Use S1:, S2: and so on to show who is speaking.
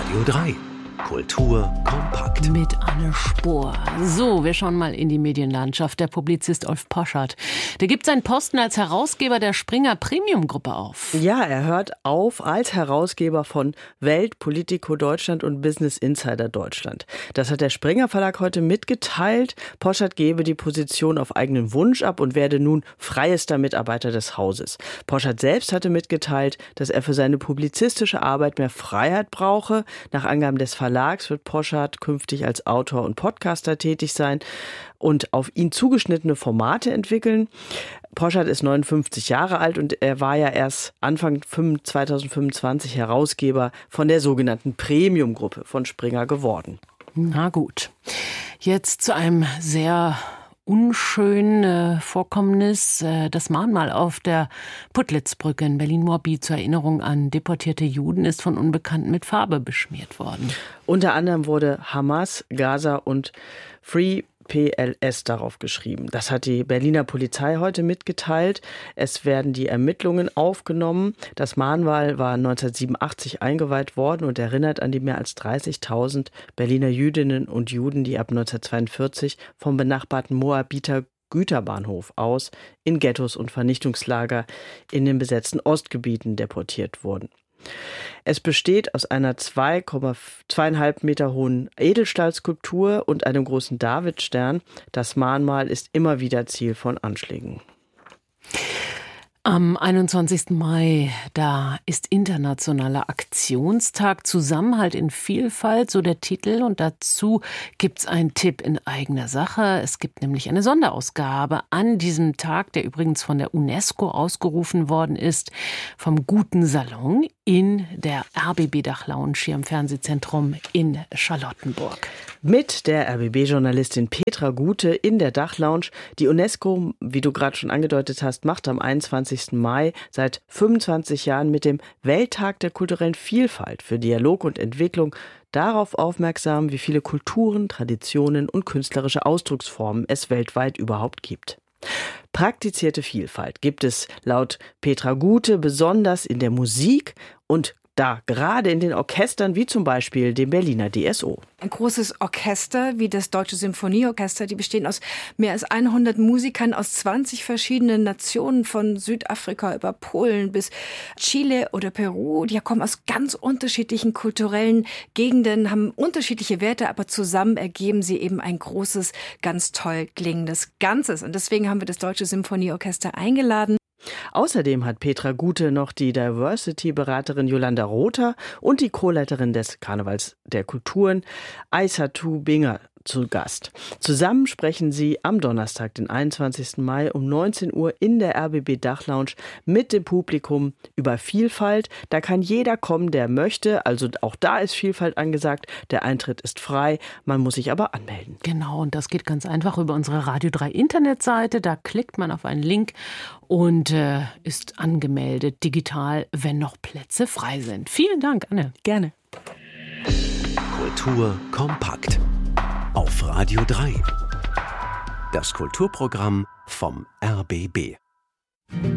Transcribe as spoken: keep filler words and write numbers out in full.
S1: Radio drei. Kultur kompakt.
S2: Mit Anne Spohr. So, wir schauen mal in die Medienlandschaft. Der Publizist Ulf Poschardt, der gibt seinen Posten als Herausgeber der Springer Premium-Gruppe auf.
S3: Ja, er hört auf als Herausgeber von Welt, Politico Deutschland und Business Insider Deutschland. Das hat der Springer Verlag heute mitgeteilt. Poschardt gebe die Position auf eigenen Wunsch ab und werde nun freiester Mitarbeiter des Hauses. Poschardt selbst hatte mitgeteilt, dass er für seine publizistische Arbeit mehr Freiheit brauche. Nach Angaben des Verlags wird Poschardt künftig als Autor und Podcaster tätig sein und auf ihn zugeschnittene Formate entwickeln. Poschardt ist neunundfünfzig Jahre alt und er war ja erst Anfang zweitausendfünfundzwanzig Herausgeber von der sogenannten Premium-Gruppe von Springer geworden.
S2: Na gut, jetzt zu einem sehr unschönen Vorkommnis. Das Mahnmal auf der Putlitzbrücke in Berlin-Moabit zur Erinnerung an deportierte Juden ist von Unbekannten mit Farbe beschmiert worden.
S3: Unter anderem wurde Hamas, Gaza und Free P L S darauf geschrieben. Das hat die Berliner Polizei heute mitgeteilt. Es werden die Ermittlungen aufgenommen. Das Mahnmal war neunzehnhundertsiebenundachtzig eingeweiht worden und erinnert an die mehr als dreißigtausend Berliner Jüdinnen und Juden, die ab neunzehnhundertzweiundvierzig vom benachbarten Moabiter Güterbahnhof aus in Ghettos und Vernichtungslager in den besetzten Ostgebieten deportiert wurden. Es besteht aus einer zwei Komma fünf Meter hohen Edelstahlskulptur und einem großen Davidstern. Das Mahnmal ist immer wieder Ziel von Anschlägen.
S2: Am einundzwanzigsten Mai, da ist internationaler Aktionstag Zusammenhalt in Vielfalt, so der Titel. Und dazu gibt's einen Tipp in eigener Sache. Es gibt nämlich eine Sonderausgabe an diesem Tag, der übrigens von der UNESCO ausgerufen worden ist, vom Guten Salon in der R B B-Dachlounge hier im Fernsehzentrum in Charlottenburg.
S3: Mit der R B B-Journalistin Petra Gute in der Dachlounge. Die UNESCO, wie du gerade schon angedeutet hast, macht am einundzwanzigsten Mai seit fünfundzwanzig Jahren mit dem Welttag der kulturellen Vielfalt für Dialog und Entwicklung darauf aufmerksam, wie viele Kulturen, Traditionen und künstlerische Ausdrucksformen es weltweit überhaupt gibt. Praktizierte Vielfalt gibt es laut Petra Gute besonders in der Musik und da gerade in den Orchestern wie zum Beispiel dem Berliner D S O.
S4: Ein großes Orchester wie das Deutsche Symphonieorchester, die bestehen aus mehr als hundert Musikern aus zwanzig verschiedenen Nationen, von Südafrika über Polen bis Chile oder Peru. Die kommen aus ganz unterschiedlichen kulturellen Gegenden, haben unterschiedliche Werte, aber zusammen ergeben sie eben ein großes, ganz toll klingendes Ganzes. Und deswegen haben wir das Deutsche Symphonieorchester eingeladen.
S3: Außerdem hat Petra Gute noch die Diversity-Beraterin Jolanda Rother und die Co-Leiterin des Karnevals der Kulturen Aissatu Binger zu Gast. Zusammen sprechen sie am Donnerstag, den einundzwanzigsten Mai um neunzehn Uhr in der R B B-Dachlounge mit dem Publikum über Vielfalt. Da kann jeder kommen, der möchte. Also auch da ist Vielfalt angesagt. Der Eintritt ist frei, man muss sich aber anmelden.
S2: Genau, und das geht ganz einfach über unsere Radio drei Internetseite. Da klickt man auf einen Link und äh, ist angemeldet digital, wenn noch Plätze frei sind. Vielen Dank, Anne.
S3: Gerne.
S1: Kultur kompakt. Auf Radio drei. Das Kulturprogramm vom R B B.